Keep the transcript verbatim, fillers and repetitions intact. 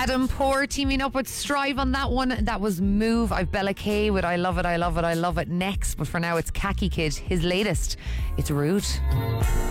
Adam Poor teaming up with Strive on that one. That was Move. I've Bella K with I Love It, I Love It, I Love It next. But for now, it's Khaki Kid, his latest. It's Rude.